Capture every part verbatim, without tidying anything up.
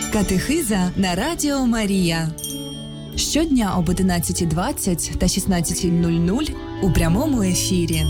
Катехиза на Радіо Марія. Щодня об одинадцята двадцять та шістнадцята нуль нуль у прямому ефірі.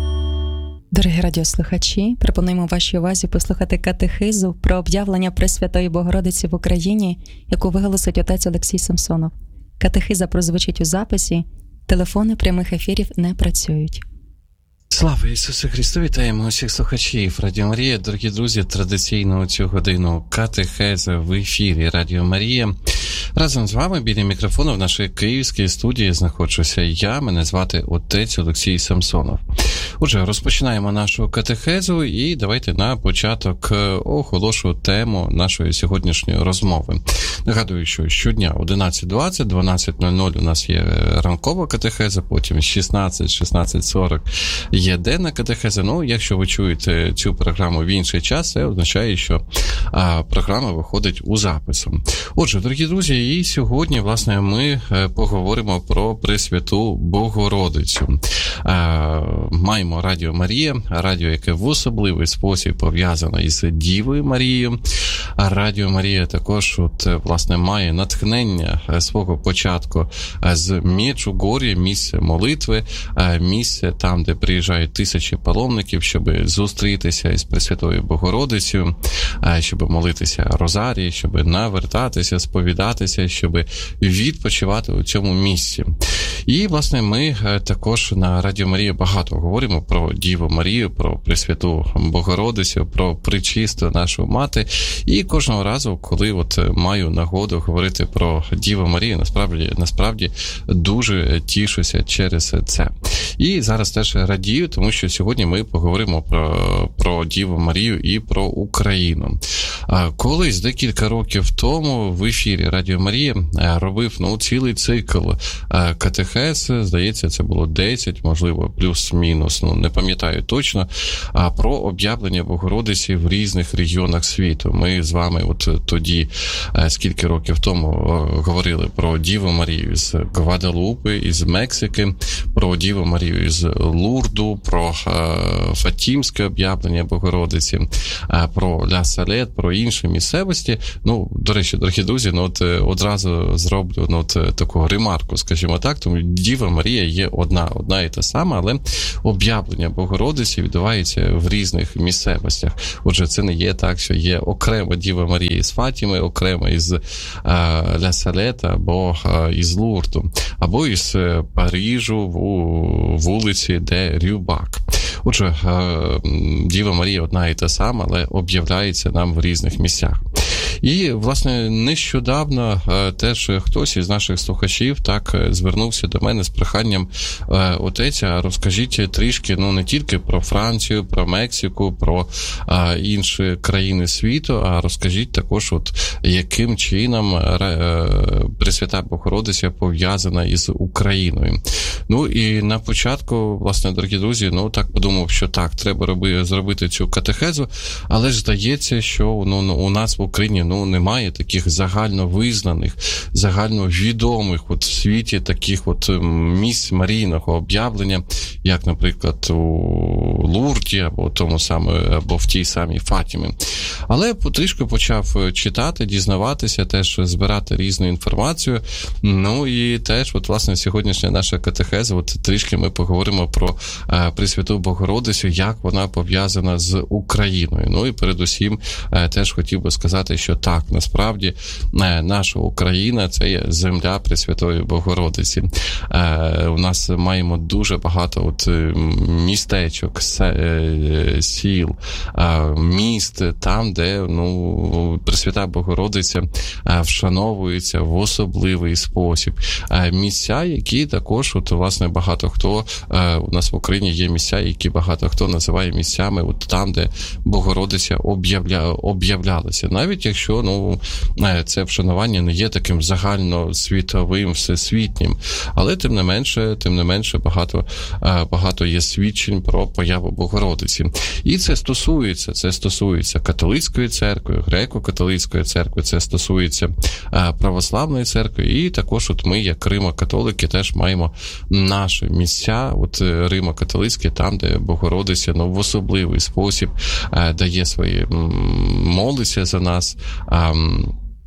Дорогі радіослухачі, пропонуємо вашій увазі послухати катехизу про об'явлення Пресвятої Богородиці в Україні, яку виголосить отець Олексій Самсонов. Катехиза прозвучить у записі, телефони прямих ефірів не працюють. Слава Ісусу Христу! Вітаємо усіх слухачів Радіо Марія. Дорогі друзі, традиційно у цю годину катехеза в ефірі Радіо Марія. Разом з вами біля мікрофону в нашій київській студії знаходжуся я, мене звати отець Олексій Самсонов. Отже, розпочинаємо нашу катехезу і давайте на початок оголошу тему нашої сьогоднішньої розмови. Нагадую, що щодня одинадцята двадцять, дванадцята нуль нуль у нас є ранкова катехеза, потім шістнадцята, шістнадцята сорок є денна катехеза. Ну, якщо ви чуєте цю програму в інший час, це означає, що а, програма виходить у запису. Отже, дорогі друзі, і сьогодні, власне, ми поговоримо про Пресвяту Богородицю. А, маємо Радіо Марія, радіо, яке в особливий спосіб пов'язане із Дівою Марією. А Радіо Марія також, от, власне, має натхнення свого початку з Меджугор'я, місця молитви, місце там, де приїжджають тисячі паломників, щоб зустрітися із Пресвятою Богородицею, щоб молитися розарії, щоб навертатися, сповідатися, щоб відпочивати у цьому місці. І, власне, ми також на Радіо Марія багато говоримо про Діву Марію, про Пресвяту Богородицю, про пречисту нашу мати. І кожного разу, коли от маю нагоду говорити про Діву Марію, насправді, насправді дуже тішуся через це. І зараз теж радію, тому що сьогодні ми поговоримо про, про Діву Марію і про Україну. Колись, декілька років тому, в ефірі Радіо Марія робив ну, цілий цикл катехез, здається, це було десять, можливо, плюс-мінус, ну, не пам'ятаю точно, про об'явлення Богородиці в різних регіонах світу. Ми з вами от тоді, скільки років тому, говорили про Діву Марію з Гваделупи, із Мексики, про Діву Марію із Лурду, про Фатімське об'явлення Богородиці, про Ля Салет, про інші місцевості. Ну, до речі, дорогі друзі, ну, от одразу зроблю ну, от, таку ремарку, скажімо так, тому Діва Марія є одна, одна і та сама, але об'явлення Богородиці відбувається в різних місцевостях. Отже, це не є так, що є окрема Діва Марія із Фатіми, окрема із Ля Салета або із Лурду, або із Парижу, вулиці, де Рюбак. Отже, Діва Марія одна і та сама, але об'являється нам в різних місцях. І, власне, нещодавно теж хтось із наших слухачів так звернувся до мене з проханням: отеця, розкажіть трішки, ну, не тільки про Францію, про Мексику, про а, інші країни світу, а розкажіть також, от, яким чином Пресвята Богородиця пов'язана із Україною. Ну, і на початку, власне, дорогі друзі, ну, так подумав, що так, треба роби, зробити цю катехезу, але ж здається, що ну, у нас в Україні ну, немає таких загальновизнаних, загальновідомих от, в світі таких от місць Марійного об'явлення, як, наприклад, у Лурді, або, тому саме, або в тій самій Фатімі. Але потрішки почав читати, дізнаватися, теж збирати різну інформацію. Ну і теж, от, власне, сьогоднішня наша катехеза, от трішки ми поговоримо про е, Пресвяту Богородицю, як вона пов'язана з Україною. Ну і передусім е, теж хотів би сказати, що так, насправді е, наша Україна – це є земля Пресвятої Богородиці. Е, у нас маємо дуже багато от, містечок, се, сіл, е, міст, там, де ну, Пресвята Богородиця е, вшановується в особливий спосіб. Е, місця, які також, от, власне, багато хто, е, у нас в Україні є місця, які багато хто називає місцями от там, де Богородиця об'явля, об'являлася. Навіть якщо ну, це вшанування не є таким загальносвітовим, всесвітнім, але тим не менше, тим не менше багато, багато є свідчень про появу Богородиці. І це стосується, це стосується католицької церкви, греко-католицької церкви, це стосується православної церкви, і також от ми, як римо-католики, теж маємо наші місця, от римо-католицькі, там, де Богородиця ну, в особливий спосіб дає свої, молиться за нас,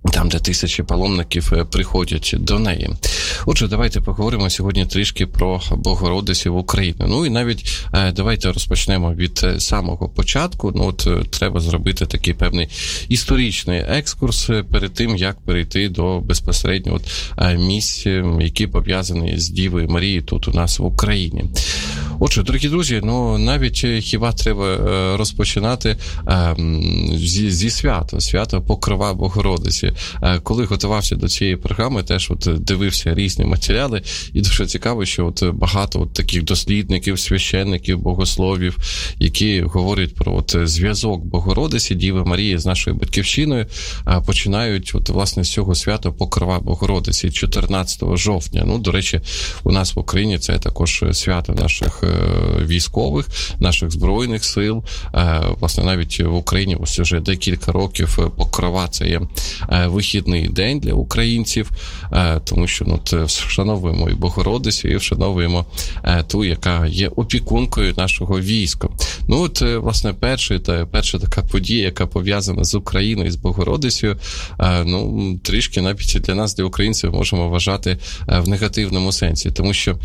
там, де тисячі паломників приходять до неї. Отже, давайте поговоримо сьогодні трішки про Богородицю в Україні. Ну і навіть давайте розпочнемо від самого початку. Ну от треба зробити такий певний історичний екскурс перед тим, як перейти до безпосередньо от місць, які пов'язані з Дівою Марією тут у нас в Україні. Отже, дорогі друзі, ну навіть хіба треба розпочинати зі, зі свята, свята Покрова Богородиці. Коли готувався до цієї програми, теж от дивився різні матеріали, і дуже цікаво, що от багато от таких дослідників, священників, богословів, які говорять про от зв'язок Богородиці, Діви Марії з нашою батьківщиною, починають от власне з цього свята Покрова Богородиці чотирнадцятого жовтня. Ну, до речі, у нас в Україні це також свято наших військових, наших збройних сил. Власне, навіть в Україні ось вже декілька років Покрова – це є вихідний день для українців, тому що ну, вшановуємо і Богородицю, і вшановуємо ту, яка є опікункою нашого війська. Ну от, власне, перша, та, перша така подія, яка пов'язана з Україною, з Богородицею, ну, трішки навіть для нас, для українців, можемо вважати в негативному сенсі, тому що,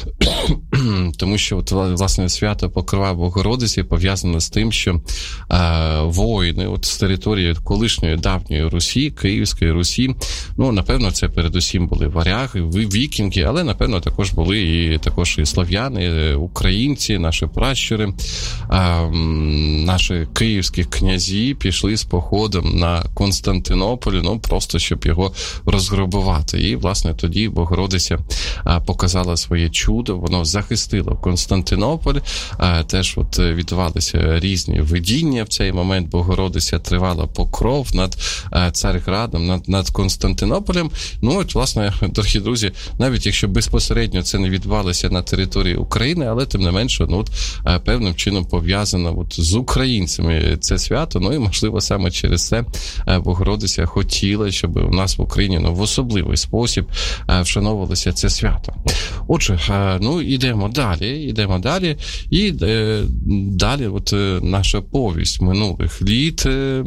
тому що от, власне, свято Покрова Богородиці пов'язане з тим, що воїни от, з території колишньої давньої Русі, Київської Русі, ну, напевно, це передусім були варяги, вікінги, але, напевно, також були і також і слов'яни, українці, наші пращури, а, наші київські князі пішли з походом на Константинополь, ну, просто щоб його розграбувати. І, власне, тоді Богородиця а, показала своє чудо, воно захистило Константинополь, а, теж от відбувалися різні видіння в цей момент. Богородиця тривала покров над а, Царградом, над, над Константинополем. Ну, от, власне, дорогі друзі, навіть якщо безпосередньо це не відбувалося на території України, але, тим не менше, ну, от, певним чином пов'язано от з українцями це свято, ну, і, можливо, саме через це Богородиця хотіла, щоб у нас в Україні, ну, в особливий спосіб вшановувалося це свято. Отже, ну, йдемо далі, йдемо далі, і е, далі от наша повість минулих літ, е,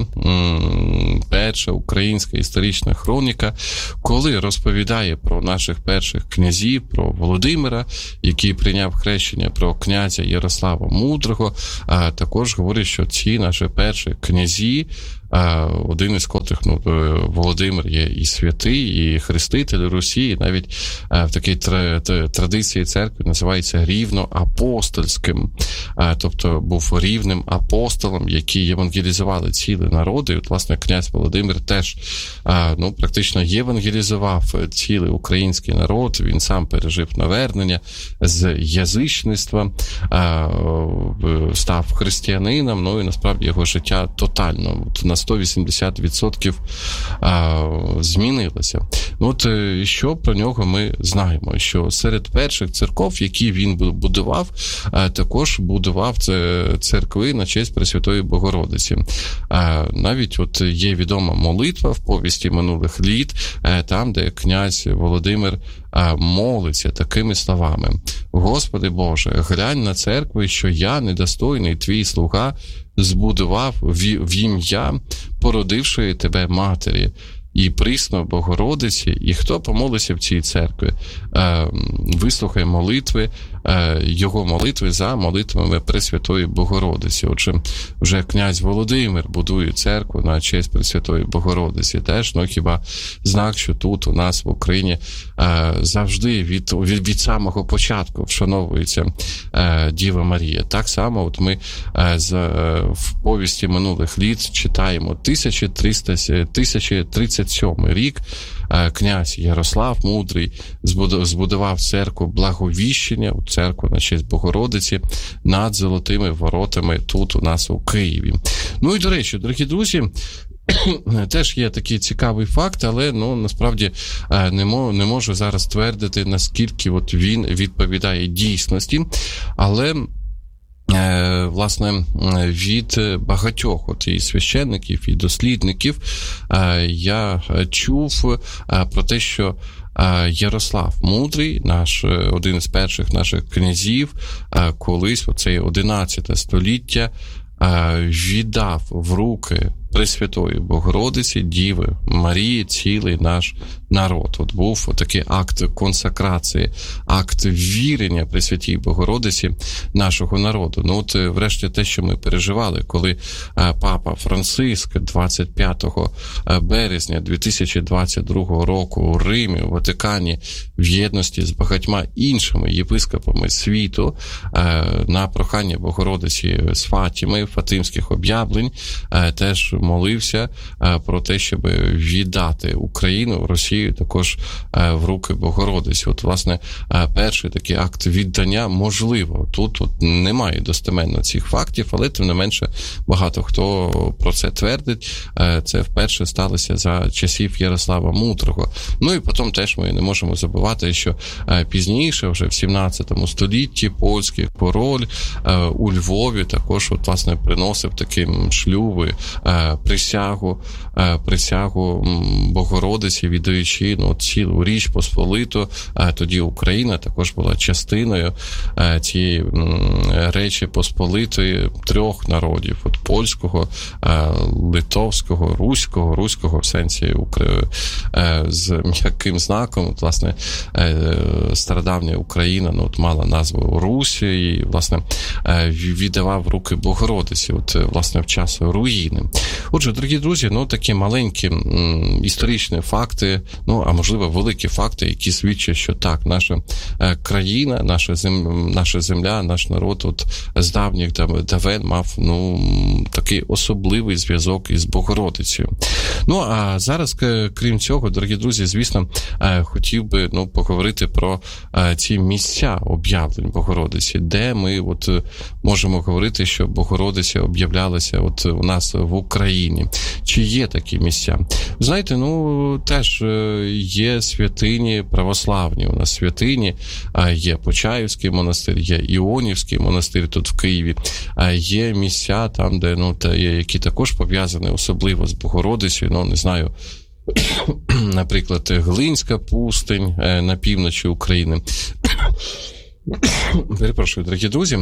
перша українська історична хроніка, коли розповідає про наших перших князів, про Володимира, який прийняв хрещення, про князя Ярослава Мудрого, а також говорить, що ці наші перші князі, один із котрих, ну, Володимир є і святий, і хреститель Русі, і навіть в такій традиції церкви називається рівноапостольським, тобто був рівним апостолом, які євангелізували цілі народи. І от, власне, князь Володимир теж, ну, практично євангелізував цілий український народ, він сам пережив навернення з язичництва, став християнином, ну і насправді його життя тотально на сто вісімдесят відсотків змінилося. Ну, от що про нього ми знаємо? Що серед перших церков, які він будував, також будував церкви на честь Пресвятої Богородиці. Навіть от є відома молитва в повісті минулих літ, там, де князь Володимир молиться такими словами: «Господи Боже, глянь на церкви, що я, недостойний твій слуга, збудував в ім'я породившої тебе матері, і присно Богородиці, і хто помолився в цій церкві, вислухай молитви, його молитви за молитвами Пресвятої Богородиці». Отже, вже князь Володимир будує церкву на честь Пресвятої Богородиці. Теж, ну, хіба знак, що тут у нас в Україні завжди від, від, від самого початку вшановується Діва Марія. Так само от ми з, в повісті минулих літ читаємо тисяча триста тридцять сьомий рік. Князь Ярослав Мудрий збудував церкву Благовіщення, церкву на честь Богородиці, над Золотими воротами тут у нас у Києві. Ну і, до речі, дорогі друзі, теж є такий цікавий факт, але, ну, насправді не, мо, не можу зараз твердити, наскільки от він відповідає дійсності, але власне, від багатьох от і священників, і дослідників я чув про те, що Ярослав Мудрий, наш, один із перших наших князів, колись, оце одинадцяте століття, віддав в руки Пресвятої Богородиці, Діви Марії, цілий наш народ. От був такий акт консакрації, акт вірення Пресвятій Богородиці нашого народу. Ну от, врешті, те, що ми переживали, коли папа Франциск двадцять п'ятого березня дві тисячі двадцять другого року у Римі, у Ватикані, в єдності з багатьма іншими єпископами світу на прохання Богородиці з Фатіми, Фатимських об'явлень, теж молився про те, щоб віддати Україну, Росію також в руки Богородиці. От, власне, перший такий акт віддання можливо. Тут от немає достеменно цих фактів, але тим не менше багато хто про це твердить. Це вперше сталося за часів Ярослава Мудрого. Ну і потім теж ми не можемо забувати, що пізніше, вже в сімнадцятому столітті, польський король у Львові також от, власне, приносив такі шлюби, присягу, присягу Богородиці, віддаючи ну, цілу Річ Посполиту. Тоді Україна також була частиною цієї Речі Посполитої трьох народів: от польського, литовського, руського, руського в сенсі з м'яким знаком. От, власне, стародавня Україна ну, от, мала назву Русь і, власне, віддавав в руки Богородиці, от, власне, в час руїни. Отже, дорогі друзі, ну, такі маленькі м, історичні факти, ну, а можливо, великі факти, які свідчать, що так, наша е, країна, наша, зем, наша земля, наш народ от, з давніх давен мав, ну, такий особливий зв'язок із Богородицею. Ну, а зараз, крім цього, дорогі друзі, звісно, е, хотів би, ну, поговорити про е, ці місця об'явлень Богородиці, де ми от можемо говорити, що Богородиця об'являлася от у нас в Україні. Чи є такі місця? Знаєте, ну, теж є святині православні. У нас святині, є Почаївський монастир, є Іонівський монастир тут в Києві, є місця там, де, ну, та, які також пов'язані особливо з Богородицею, ну, не знаю, наприклад, Глинська пустинь на півночі України. Перепрошую, дорогі друзі.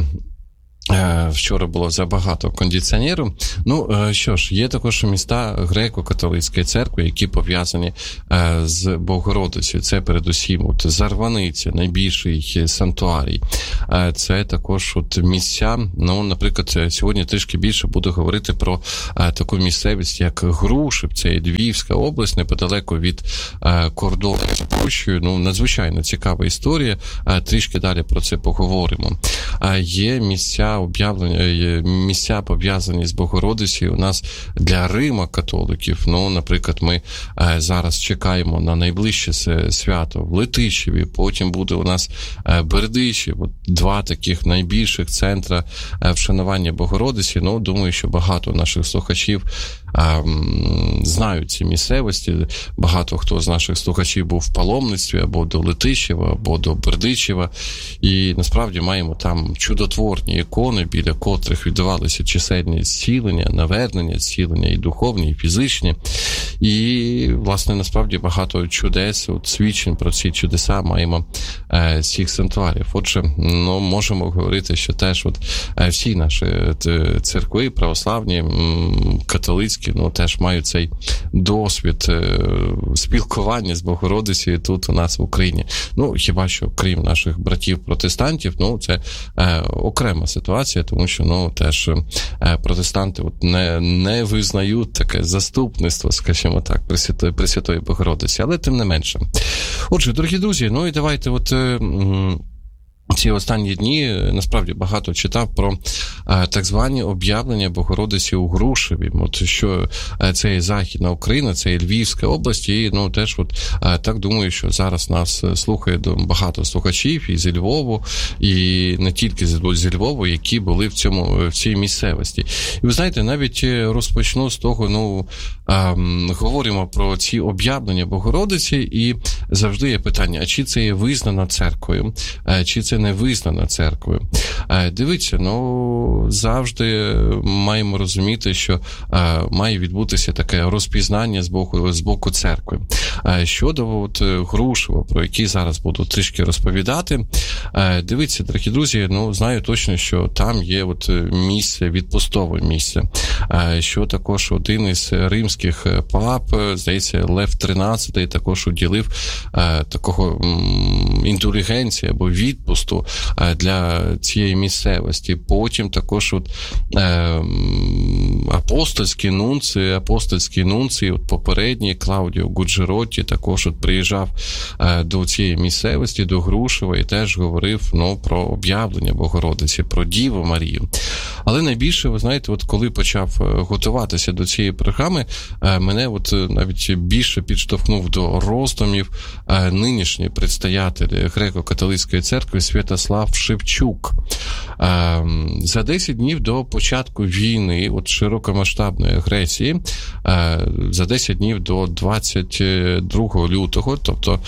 Вчора було забагато кондиціонеру. Ну, що ж, є також міста греко-католицької церкви, які пов'язані з Богородицею. Це передусім от Зарваниця, найбільший санктуарій. Це також от місця, ну, наприклад, сьогодні трішки більше буду говорити про таку місцевість, як Грушів, це Львівська область, неподалеку від кордону з Польщею. Ну, надзвичайно цікава історія, трішки далі про це поговоримо. Є місця об'явлення, місця пов'язані з Богородицею у нас для Рима католиків. Ну, наприклад, ми зараз чекаємо на найближче свято в Летичеві, потім буде у нас Бердичів. От два таких найбільших центра вшанування Богородиці. Ну, думаю, що багато наших слухачів знають ці місцевості. Багато хто з наших слухачів був в паломництві або до Летичева, або до Бердичева. І насправді маємо там чудотворні ікони, біля котрих відбувалися чисельні зцілення, навернення, зцілення і духовні, і фізичні. І, власне, насправді багато чудес, от, свідчень про ці чудеса маємо е, з цих санктуарів. Отже, ну, можемо говорити, що теж от, е, всі наші церкви, православні, м, католицькі, ну, теж мають цей досвід е, спілкування з Богородицею тут у нас в Україні. Ну, хіба що, крім наших братів-протестантів, ну, це е, окрема ситуація, тому що, ну, теж е, протестанти от, не, не визнають таке заступництво, скажімо так, Пресвятої, Пресвятої Богородиці, але тим не менше. Отже, дорогі друзі, ну і давайте от... Е, ці останні дні, насправді, багато читав про а, так звані об'явлення Богородиці у Грушеві. От що а, це і Західна Україна, це і Львівська область, і, ну, теж от, а, так думаю, що зараз нас слухає багато слухачів і зі Львову, і не тільки зі Львову, які були в цьому, в цій місцевості. І ви знаєте, навіть розпочну з того, ну, говоримо про ці об'явлення Богородиці, і завжди є питання, а чи це є визнано церквою, чи це не визнано церквою. Дивіться, ну, завжди маємо розуміти, що має відбутися таке розпізнання з боку, з боку церкви. Щодо от, Грушева, про який зараз буду трішки розповідати, дивіться, дорогі друзі, ну, знаю точно, що там є от місце, відпустове місце, що також один із римських пап, здається, Лев тринадцятий також уділив такого індулігенції або відпусту для цієї місцевості. Потім також от апостольські нунції, апостольські нунції, от попередній Клаудіо Гуджеротті також от приїжджав до цієї місцевості, до Грушева, і теж говорив, ну, про об'явлення Богородиці, про Діву Марію. Але найбільше, ви знаєте, от коли почав готуватися до цієї програми, мене от навіть більше підштовхнув до роздумів нинішній предстоятель Греко-католицької церкви Святослав Шевчук. За десять днів до початку війни, от широкомасштабної агресії, за десять днів до двадцять другого лютого, тобто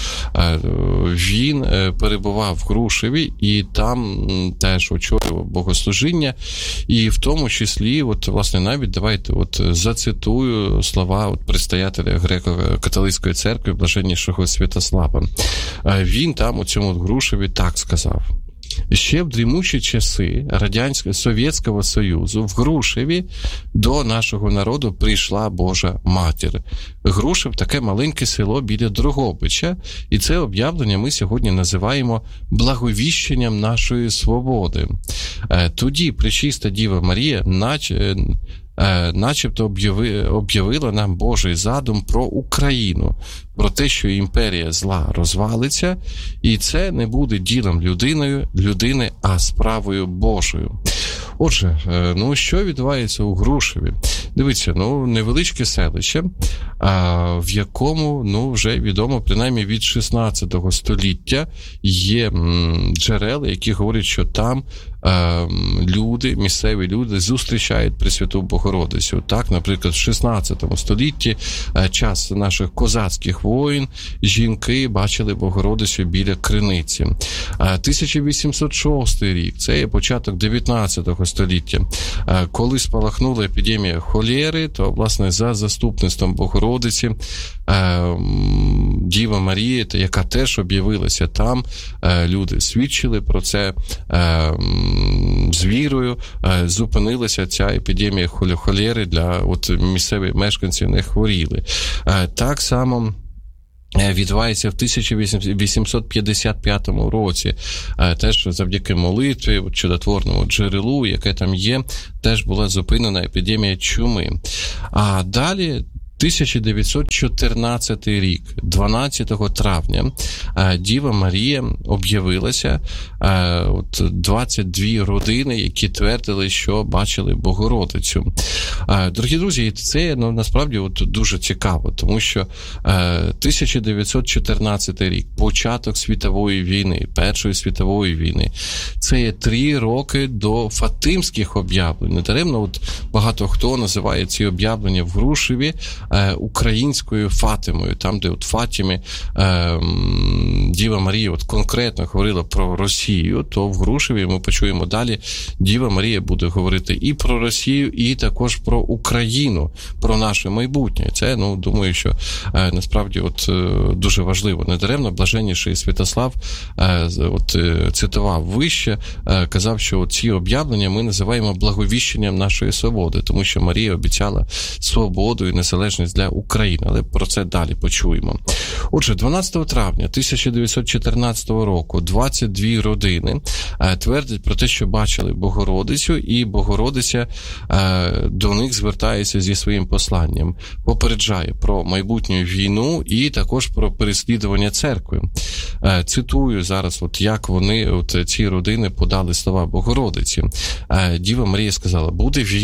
він перебував в Грушеві і там теж очолював богослужіння, і в тому числі, от, власне, навіть давайте от зацитую слова от предстоятеля Греко-католицької церкви блаженнішого Святослава. Він там у цьому Грушеві так сказав: ще в дрімучі часи Радянського Совєтського Союзу в Грушеві до нашого народу прийшла Божа Матір. Грушев – таке маленьке село біля Дрогобича, і це об'явлення ми сьогодні називаємо благовіщенням нашої свободи. Тоді Пречиста Діва Марія наче начебто об'яви, об'явила нам Божий задум про Україну, про те, що імперія зла розвалиться, і це не буде ділом людиною, людини, а справою Божою. Отже, ну що відбувається у Грушеві? Дивіться, ну невеличке селище, а, в якому, ну вже відомо, принаймні від шістнадцятого століття є м, джерела, які говорять, що там а, люди, місцеві люди зустрічають Пресвяту Богородицю. Так, наприклад, в шістнадцятому столітті, а, час наших козацьких воїн, жінки бачили Богородицю біля криниці. А, тисяча вісімсот шостий рік, це є початок дев'ятнадцятого століття. А, коли спалахнула епідемія холери, то, власне, за заступництвом Богородиці Діва Марія, яка теж об'явилася там, люди свідчили про це, з вірою зупинилася ця епідемія холери, для от місцевих мешканців не хворіли. Так само відбувається в тисяча вісімсот п'ятдесят п'ятому році, теж завдяки молитві, чудотворному джерелу, яке там є, теж була зупинена епідемія чуми. А далі тисяча дев'ятсот чотирнадцятий рік, дванадцятого травня, Діва Марія об'явилася, от двадцять дві родини, які твердили, що бачили Богородицю. Дорогі друзі, це, ну, насправді от дуже цікаво, тому що тисяча дев'ятсот чотирнадцятий рік, початок світової війни, Першої світової війни, це є три роки до фатимських об'явлень. Недаремно от багато хто називає ці об'явлення в Грушеві українською Фатимою, там, де от Фатімі е, Діва Марія от конкретно говорила про Росію, то в Грушеві ми почуємо далі, Діва Марія буде говорити і про Росію, і також про Україну, про наше майбутнє. Це, ну, думаю, що е, насправді от е, дуже важливо. Недаремно блаженніший Святослав е, от, е, цитував вище, е, казав, що ці об'явлення ми називаємо благовіщенням нашої свободи, тому що Марія обіцяла свободу і незалежність для України, але про це далі почуємо. Отже, дванадцятого травня тисяча дев'ятсот чотирнадцятого року двадцять дві родини е, твердять про те, що бачили Богородицю, і Богородиця е, до них звертається зі своїм посланням, попереджає про майбутню війну і також про переслідування церкви. Е, цитую зараз, от як вони, от ці родини подали слова Богородиці. Е, Діва Марія сказала: буде війна.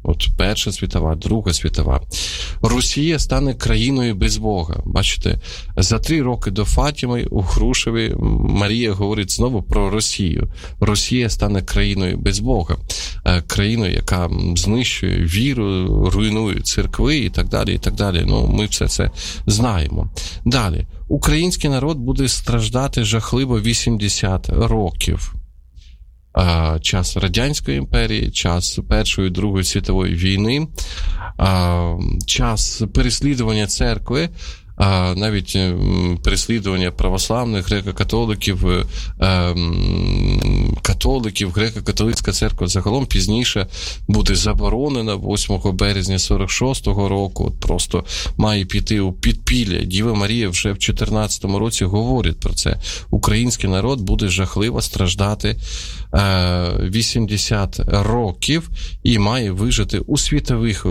От Перша світова, Друга світова. Росія стане країною без Бога. Бачите, за три роки до Фатіми у Грушеві Марія говорить знову про Росію. Росія стане країною без Бога. Країною, яка знищує віру, руйнує церкви і так далі, і так далі. Ну, ми все це знаємо. Далі. Український народ буде страждати жахливо вісімдесят років. Час Радянської імперії, час Першої, Другої світової війни, час переслідування церкви, навіть переслідування православних, греко-католиків, католиків, греко-католицька церква загалом пізніше буде заборонена восьмого березня сорок шостого року. От просто має піти у підпілля. Діва Марія вже в чотирнадцятому році говорить про це. Український народ буде жахливо страждати вісімдесят років і має вижити у світових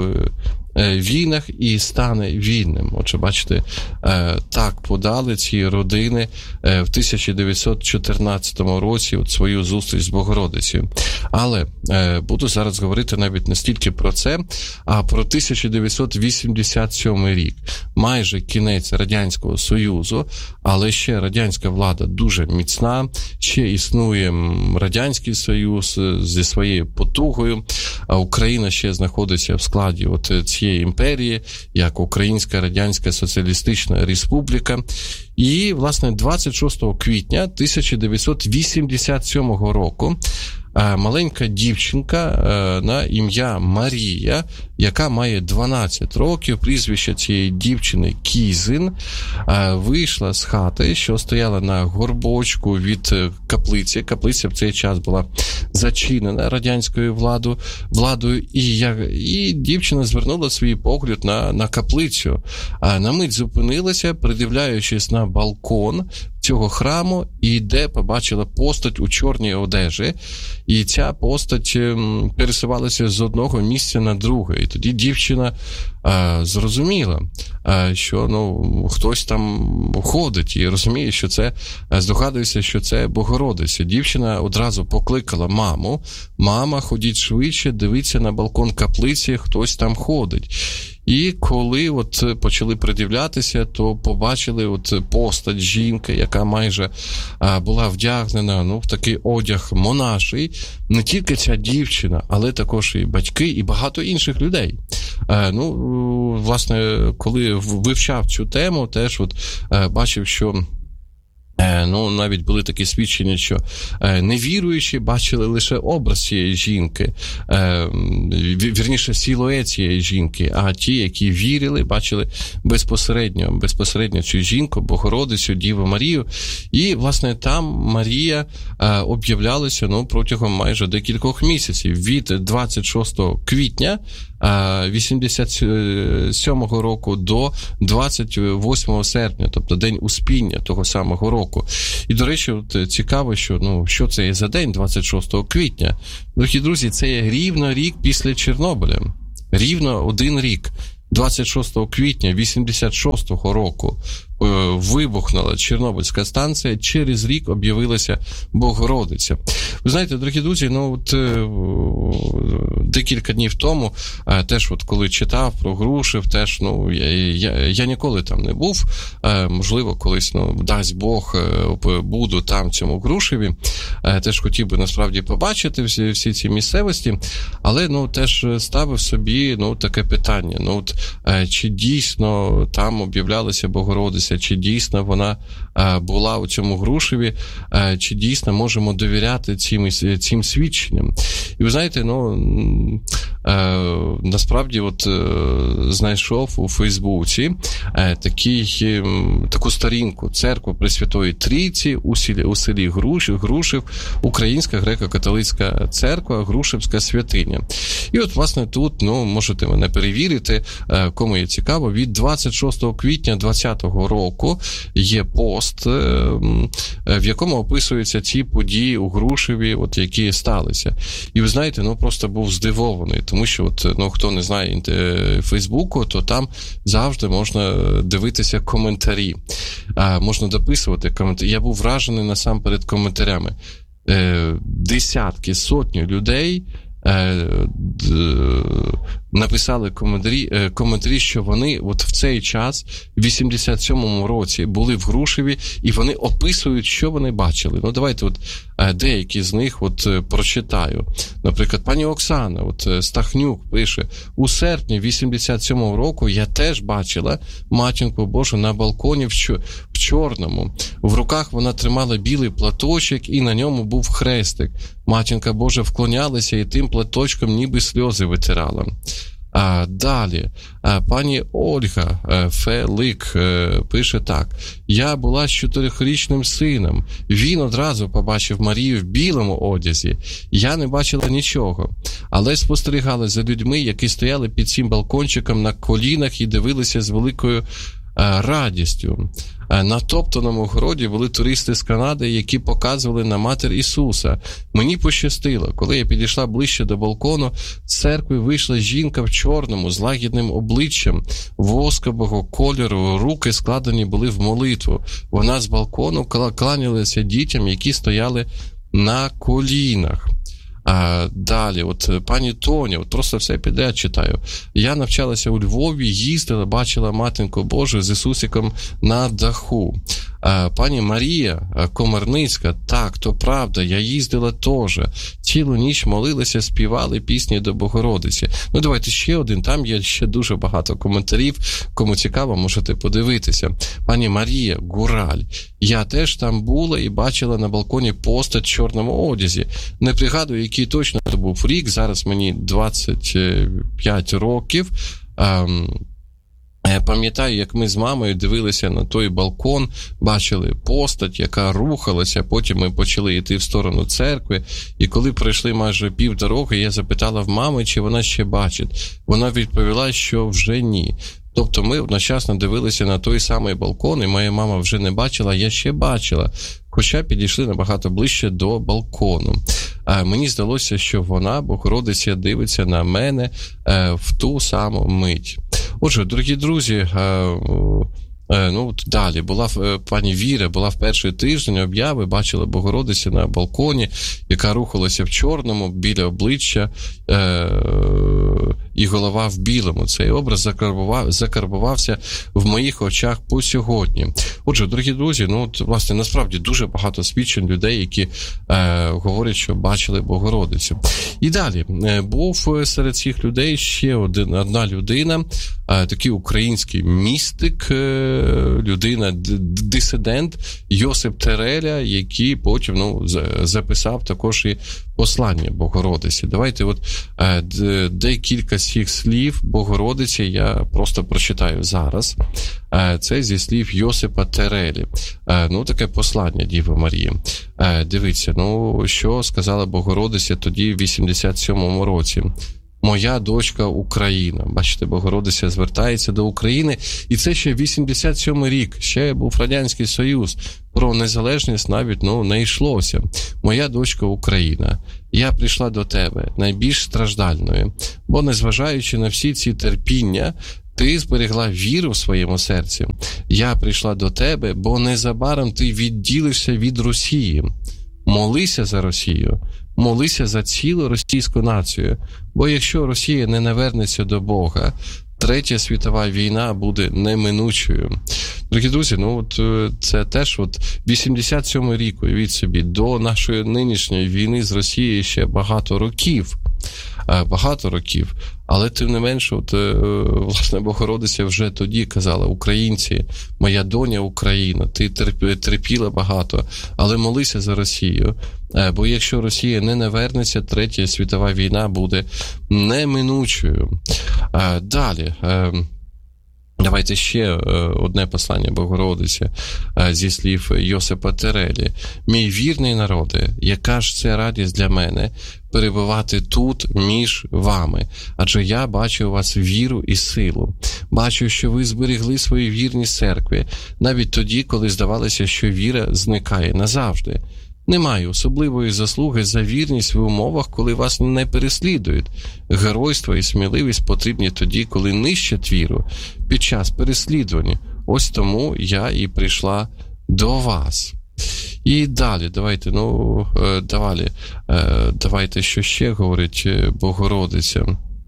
війнах і стане вільним. Отже, бачите, так подали ці родини в тисяча дев'ятсот чотирнадцятому році от свою зустріч з Богородицею. Але буду зараз говорити навіть не стільки про це, а про тисяча дев'ятсот вісімдесят сьомий рік. Майже кінець Радянського Союзу, але ще радянська влада дуже міцна, ще існує Радянський Союз зі своєю потугою, а Україна ще знаходиться в складі от цієї імперії, як Українська Радянська Соціалістична Республіка. І, власне, двадцять шостого квітня тисяча дев'ятсот вісімдесят сьомого року маленька дівчинка на ім'я Марія, яка має дванадцять років, прізвище цієї дівчини Кізин, вийшла з хати, що стояла на горбочку від каплиці. Каплиця в цей час була зачинена радянською владою, владою і, як, і дівчина звернула свій погляд на, на каплицю. А на мить зупинилася, придивляючись на балкон цього храму, і де побачила постать у чорній одежі, і ця постать пересувалася з одного місця на друге. І тоді дівчина а, зрозуміла, а, що ну, хтось там ходить, і розуміє, що це, здогадується, що це Богородиця. Дівчина одразу покликала маму: «Мама, ходіть швидше, дивіться на балкон каплиці, хтось там ходить». І коли от почали придивлятися, то побачили от постать жінки, яка майже а, була вдягнена ну, в такий одяг монаший. Не тільки ця дівчина, але також і батьки, і багато інших людей. А, ну, власне, коли вивчав цю тему, теж от а, бачив, що ну, навіть були такі свідчення, що невіруючі бачили лише образ цієї жінки, вірніше, силует цієї жінки, а ті, які вірили, бачили безпосередньо, безпосередньо цю жінку, Богородицю, Діву Марію. І, власне, там Марія об'являлася ну, протягом майже декількох місяців, від двадцять шостого квітня вісімдесят сьомого року до двадцять восьмого серпня, тобто День Успіння того самого року. І, до речі, от цікаво, що, ну, що це є за день двадцять шостого квітня. Дорогі друзі, це є рівно рік після Чорнобиля. Рівно один рік. двадцять шостого квітня вісімдесят шостого року вибухнула Чорнобильська станція, через рік об'явилася Богородиця. Ви знаєте, дорогі друзі, ну от декілька днів тому, теж от коли читав про Грушів, теж, ну, я, я, я ніколи там не був, можливо, колись, ну, дасть Бог, буду там, в цьому Грушеві, теж хотів би, насправді, побачити всі, всі ці місцевості, але, ну, теж ставив собі, ну, таке питання, ну, от, чи дійсно там об'являлася Богородиця, чи дійсно вона була у цьому Грушеві, чи дійсно можемо довіряти цим, цим свідченням. І ви знаєте, ну, насправді от знайшов у Фейсбуці такий, таку сторінку «Церква Пресвятої Трійці у селі, у селі Грушів, Грушів, Українська греко-католицька церква, Грушевська святиня». І от, власне, тут, ну, можете мене перевірити, кому є цікаво, від двадцять шостого квітня двадцятого року є пост, в якому описуються ці події у Грушеві, от, які сталися. І ви знаєте, ну, просто був здивований, тому що, от, ну, хто не знає Фейсбуку, то там завжди можна дивитися коментарі, а, можна дописувати коментарі. Я був вражений насамперед коментарями. Десятки, сотні людей е, д, написали коментарі, е, коментарі, що вони от в цей час, в вісімдесят сьомому році, були в Грушеві, і вони описують, що вони бачили. Ну, давайте от е, деякі з них от е, прочитаю. Наприклад, пані Оксана, от е, Стахнюк пише: у серпні вісімдесят сьомого року я теж бачила матінку Божу на балконі в, чор- в чорному. В руках вона тримала білий платочок, і на ньому був хрестик. Матінка Божа вклонялася і тим платочком ніби сльози витирала. А далі а, пані Ольга а, Фелик а, пише так: я була з чотирьохрічним сином. Він одразу побачив Марію в білому одязі. Я не бачила нічого, але спостерігала за людьми, які стояли під цим балкончиком на колінах і дивилися з великою а, радістю. На топтаному городі були туристи з Канади, які показували на матір Ісуса. Мені пощастило. Коли я підійшла ближче до балкону, з церкви вийшла жінка в чорному, з лагідним обличчям, воскового кольору, руки складені були в молитву. Вона з балкону кланялася дітям, які стояли на колінах. А далі, от пані Тоня, от просто все підряд читаю. Я навчалася у Львові, їздила, бачила матінку Божу з Ісусиком на даху. А пані Марія Комарницька: так, то правда, я їздила теж. Цілу ніч молилася, співали пісні до Богородиці. Ну, давайте ще один, там є ще дуже багато коментарів. Кому цікаво, можете подивитися. Пані Марія Гураль: я теж там була і бачила на балконі постать в чорному одязі. Не пригадую, який точно це був рік, зараз мені двадцять п'ять років. Пам'ятаю, як ми з мамою дивилися на той балкон, бачили постать, яка рухалася, потім ми почали йти в сторону церкви, і коли пройшли майже пів дороги, я запитала в мами, чи вона ще бачить. Вона відповіла, що вже ні. Тобто ми одночасно дивилися на той самий балкон, і моя мама вже не бачила, я ще бачила, хоча підійшли набагато ближче до балкону. А мені здалося, що вона, Богородиця, дивиться на мене е, в ту саму мить. Отже, дорогі друзі, е, е, ну далі була е, пані Віра, була в перший тиждень об'яви, бачила Богородицю на балконі, яка рухалася в чорному, біля обличчя, е, і голова в білому. Цей образ закарбував, закарбувався в моїх очах по сьогодні. Отже, дорогі друзі, ну от, власне, насправді дуже багато свідчень людей, які е, говорять, що бачили Богородицю. І далі, е, був серед цих людей ще один, одна людина, е, такий український містик, е, людина, дисидент Йосип Тереля, який потім ну, записав також і послання Богородиці. Давайте от е, декілька цих слів Богородиці я просто прочитаю зараз. Е, це зі слів Йосипа Терелі. Е, ну, таке послання Діви Марії. Е, дивіться, ну, що сказала Богородиця тоді в вісімдесят сьомому році. Моя дочка Україна. Бачите, Богородиця звертається до України. І це ще вісімдесят сьомий рік. Ще був Радянський Союз. Про незалежність навіть ну, не йшлося. Моя дочка Україна. Я прийшла до тебе, найбільш страждальною. Бо, незважаючи на всі ці терпіння, ти зберегла віру в своєму серці. Я прийшла до тебе, бо незабаром ти відділишся від Росії. Молися за Росію. Молися за цілу російську націю. Бо якщо Росія не навернеться до Бога, Третя світова війна буде неминучою. Дорогі друзі, ну от це теж от вісімдесят сьомий рік, уявіть собі, до нашої нинішньої війни з Росією ще багато років. Багато років. Але тим не менше, от, власне, Богородиця вже тоді казала: українці, моя доня Україна, ти терпіла багато, але молися за Росію. Бо якщо Росія не навернеться, Третя світова війна буде неминучою. Далі. Давайте ще одне послання Богородиці зі слів Йосипа Терелі. «Мій вірний народе, яка ж це радість для мене перебувати тут між вами, адже я бачу у вас віру і силу. Бачу, що ви зберегли свою вірність церкві, навіть тоді, коли здавалося, що віра зникає назавжди. Немає особливої заслуги за вірність в умовах, коли вас не переслідують. Геройство і сміливість потрібні тоді, коли нищать віру, під час переслідування. Ось тому я і прийшла до вас». І далі, давайте, ну, далі, давайте, що ще говорить Богородиця.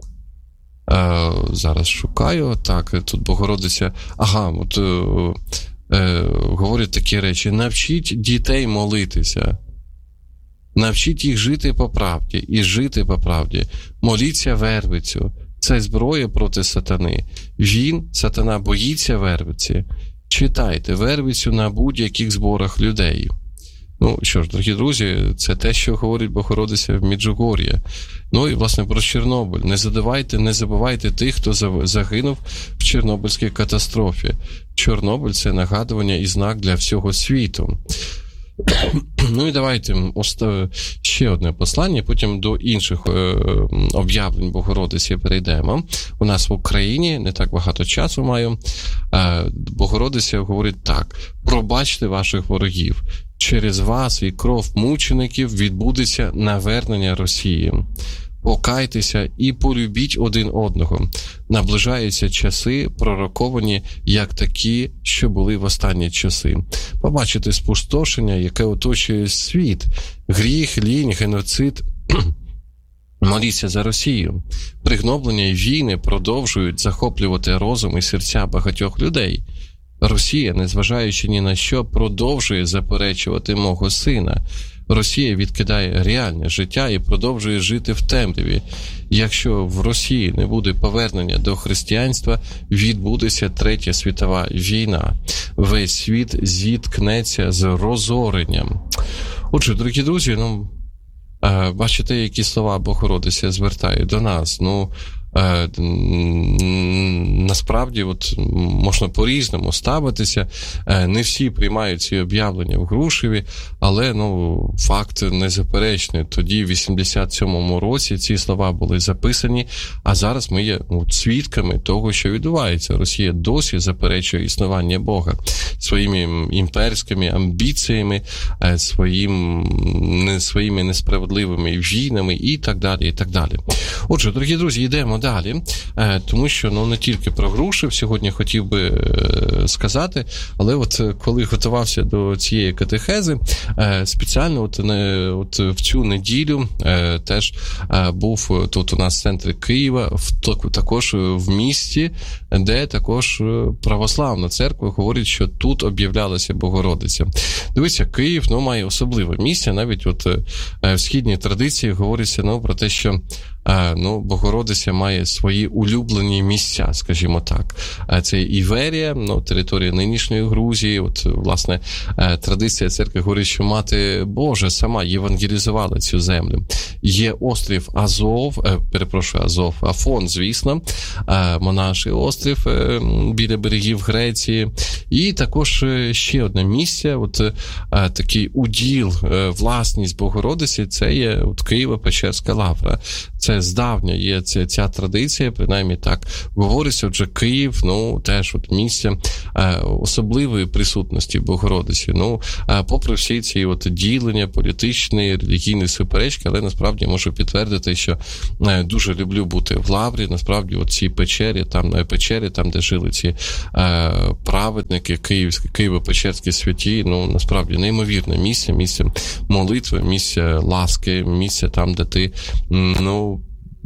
Зараз шукаю, так, тут Богородиця, ага, от говорять такі речі: навчіть дітей молитися. Навчіть їх жити по правді і жити по правді. Моліться вервицю. Це зброя проти сатани. Він, сатана, боїться вервиці. Читайте вервицю на будь-яких зборах людей. Ну, що ж, дорогі друзі, це те, що говорить Богородиця в Меджугор'ї. Ну і, власне, про Чорнобиль. Не задавайте, не забувайте тих, хто загинув в Чорнобильській катастрофі. Чорнобиль – це нагадування і знак для всього світу. Ну і давайте ще одне послання, потім до інших е, об'явлень Богородиці перейдемо. У нас в Україні не так багато часу маю. Е, Богородиця говорить так: пробачте ваших ворогів. Через вас і кров мучеників відбудеться навернення Росії. Покайтеся і полюбіть один одного. Наближаються часи, пророковані як такі, що були в останні часи. Побачите спустошення, яке оточує світ. Гріх, лінь, геноцид. Моліться за Росію. Пригноблення і війни продовжують захоплювати розум і серця багатьох людей. Росія, незважаючи ні на що, продовжує заперечувати мого сина. Росія відкидає реальне життя і продовжує жити в темряві. Якщо в Росії не буде повернення до християнства, відбудеться Третя світова війна. Весь світ зіткнеться з розоренням. Отже, дорогі друзі, ну, бачите, які слова Богородиця звертає до нас. Ну, насправді, от, можна по-різному ставитися. Не всі приймають ці об'явлення в Грушеві, але, ну, факт незаперечний. Тоді, в вісімдесят сьомому році, ці слова були записані, а зараз ми є, ну, свідками того, що відбувається. Росія досі заперечує існування Бога своїми імперськими амбіціями, своїм, не, своїми несправедливими війнами і так далі, і так далі. Отже, дорогі друзі, йдемо далі, тому що, ну, не тільки про Грушев сьогодні хотів би сказати, але от коли готувався до цієї катехези, спеціально от, не, от в цю неділю теж був тут у нас в центрі Києва, в, також в місті, де також православна церква говорить, що тут об'являлася Богородиця. Дивіться, Київ, ну, має особливе місце, навіть от в східній традиції говориться, ну, про те, що ну, Богородиця має свої улюблені місця, скажімо так. Це Іверія, ну, територія нинішньої Грузії. От, власне, традиція церкви говорить, що Мати Божа сама євангелізувала цю землю. Є острів Азов, перепрошую, Азов, Афон, звісно, монаший острів біля берегів Греції. І також ще одне місце, от такий уділ, власність Богородиці, це є от Києво-Печерська лавра. Це здавня є ця, ця традиція, принаймні так говориться. Отже, Київ, ну, теж от місце е, особливої присутності Богородиці. Ну, е, попри всі ці от ділення, політичні, релігійні суперечки, але насправді можу підтвердити, що е, дуже люблю бути в лаврі. Насправді, от ці печері, там, е, печері, там, де жили ці е, праведники, київські, Києво-Печерські святі, ну, насправді, неймовірне місце, місце молитви, місце ласки, місце там, де ти, ну,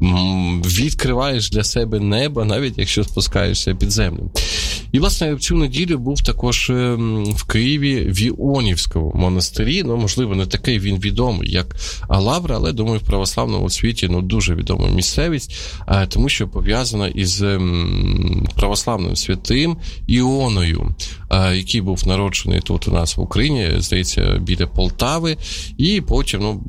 відкриваєш для себе небо, навіть якщо спускаєшся під землю. І, власне, в цю неділю був також в Києві в Іонівському монастирі. Ну, можливо, не такий він відомий, як Лавра, але, думаю, в православному світі, ну, дуже відома місцевість, тому що пов'язана із православним святим Іоною, який був народжений тут у нас в Україні, здається, біля Полтави, і потім, ну,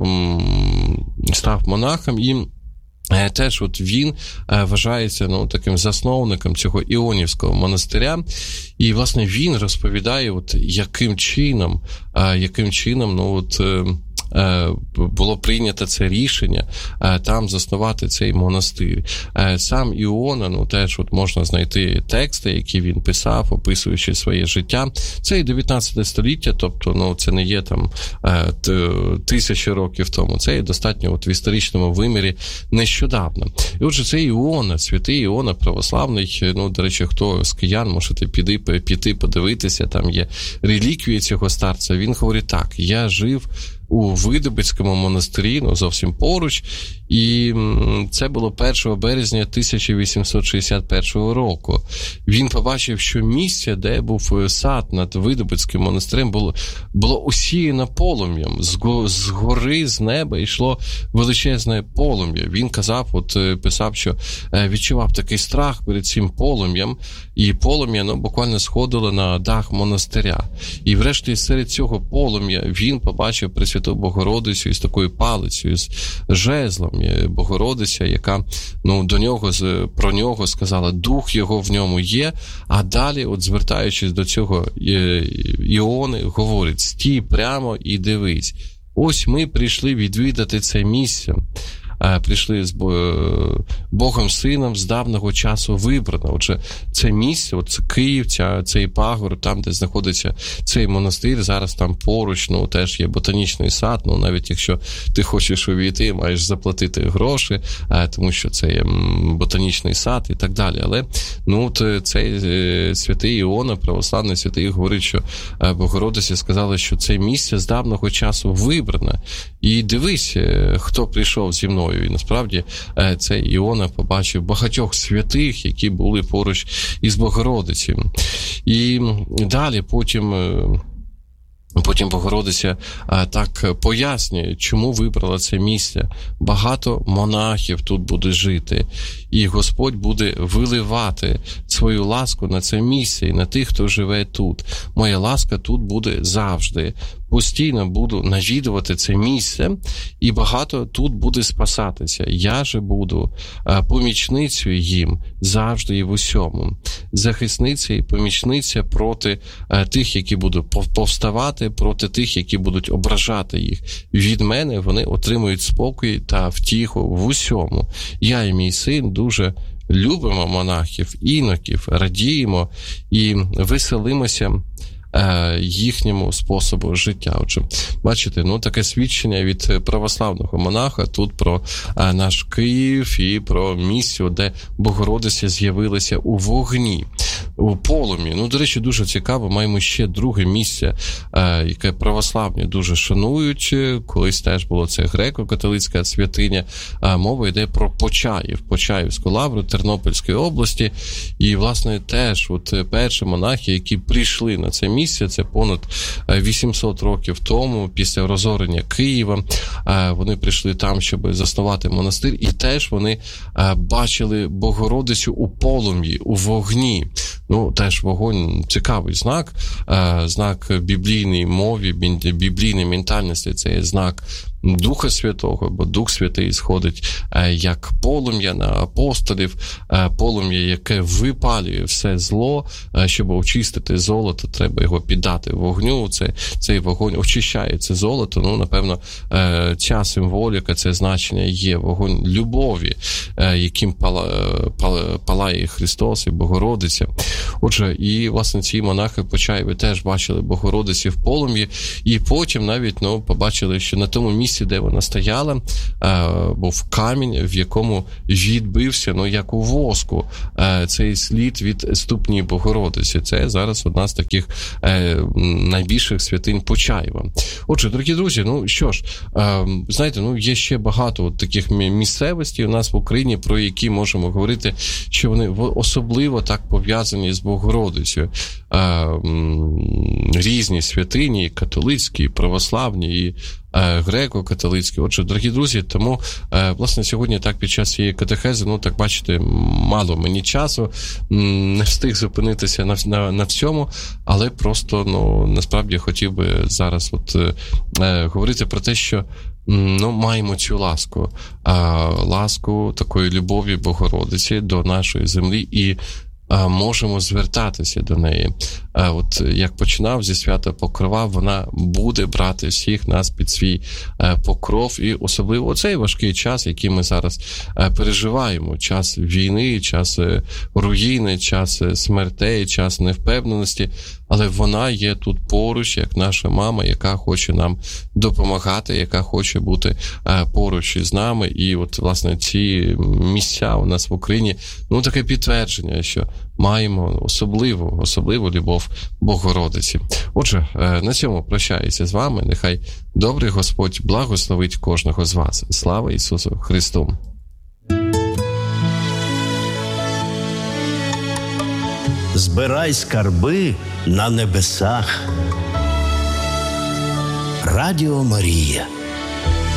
став монахом, і теж от він вважається, ну, таким засновником цього Іонівського монастиря. І, власне, він розповідає, от яким чином, яким чином, ну, от було прийнято це рішення там заснувати цей монастир. Сам Іона, ну теж от можна знайти тексти, які він писав, описуючи своє життя. Це і дев'ятнадцяте століття, тобто ну, це не є там тисячі років тому, це є достатньо от в історичному вимірі нещодавно. І отже, це Іона, святий Іона православний, ну, до речі, хто з киян, можете піти, піти подивитися, там є реліквії цього старця. Він говорить так: я жив у Видобицькому монастирі, ну, зовсім поруч, і це було першого березня тисяча вісімсот шістдесят першого року. Він побачив, що місце, де був сад над Видобицьким монастирем, було, було усіяно полум'ям. З, з гори, з неба йшло величезне полум'я. Він казав, от писав, що відчував такий страх перед цим полум'ям, і полум'я, ну, буквально сходило на дах монастиря. І врешті серед цього полум'я він побачив Пресвяту Богородицю із такою палицею, з жезлом. Богородиця, яка, ну, до нього, про нього сказала, дух його в ньому є, а далі, от звертаючись до цього Іони, говорить: стій прямо і дивись. Ось ми прийшли відвідати це місце. Прийшли з Богом Сином з давнього часу вибрано. Отже, це місце, от це Київ, ця, цей пагор, там, де знаходиться цей монастир, зараз там поруч, ну, теж є ботанічний сад, ну, навіть якщо ти хочеш увійти, маєш заплатити гроші, тому що це є ботанічний сад і так далі. Але, ну, цей святий Іона, православний святий, говорить, що Богородиці сказали, що це місце з давнього часу вибрано. І дивись, хто прийшов зі мною. І насправді цей Іона побачив багатьох святих, які були поруч із Богородицею. І далі потім... Потім Богородиця а, так пояснює, чому вибрала це місце. Багато монахів тут буде жити, і Господь буде виливати свою ласку на це місце і на тих, хто живе тут. Моя ласка тут буде завжди. Постійно буду навідувати це місце, і багато тут буде спасатися. Я же буду а, помічницею їм завжди і в усьому. Захисниця і помічниця проти а, тих, які будуть повставати, проти тих, які будуть ображати їх. Від мене вони отримують спокій та втіху в усьому. Я і мій син дуже любимо монахів, іноків, радіємо і веселимося їхньому способу життя. Отже, бачите, ну, таке свідчення від православного монаха тут про наш Київ і про місце, де Богородиця з'явилася у вогні, у полум'ї. Ну, до речі, дуже цікаво, маємо ще друге місце, яке православні дуже шанують. Колись теж було це греко-католицька святиня. Мова йде про Почаїв, Почаївську лавру Тернопільської області. І, власне, теж от перші монахи, які прийшли на це місце, це понад вісімсот років тому, після розорення Києва, вони прийшли там, щоб заснувати монастир, і теж вони бачили Богородицю у полум'ї, у вогні. Ну, теж вогонь – цікавий знак, знак біблійної мові, біблійної ментальності, це є знак Духа Святого, бо Дух Святий сходить як полум'я на апостолів, полум'я, яке випалює все зло. Щоб очистити золото, треба його піддати вогню, це, цей вогонь очищає це золото. Ну, напевно, ця символіка, це значення є вогонь любові, яким палає Христос і Богородиця. Отже, і, власне, ці монахи Почаєві теж бачили Богородиці в полум'ї, і потім навіть, ну, побачили, що на тому місці, де вона стояла, був камінь, в якому відбився, ну, як у воску, цей слід від ступні Богородиці. Це зараз одна з таких найбільших святинь Почаєва. Отже, дорогі друзі, ну, що ж, знаєте, ну, є ще багато от таких місцевостей у нас в Україні, про які можемо говорити, що вони особливо так пов'язані з Богородицею. Різні святині, і католицькі, і православні, і греко-католицькі. Отже, дорогі друзі, тому, власне, сьогодні так під час цієї катехези, ну, так бачите, мало мені часу, не встиг зупинитися на, на, на всьому, але просто, ну, насправді хотів би зараз от е, говорити про те, що ну, маємо цю ласку, е, ласку такої любові Богородиці до нашої землі і можемо звертатися до неї. от як починав зі свята Покрова, вона буде брати всіх нас під свій покров. І особливо цей важкий час, який ми зараз переживаємо. Час війни, час руїни, час смертей, час невпевненості. Але вона є тут поруч, як наша мама, яка хоче нам допомагати, яка хоче бути поруч із нами. І от, власне, ці місця у нас в Україні, ну, таке підтвердження, що маємо особливу, особливу любов Богородиці. Отже, на цьому прощаюся з вами. Нехай добрий Господь благословить кожного з вас. Слава Ісусу Христу! Збирай скарби на небесах. Радіо Марія.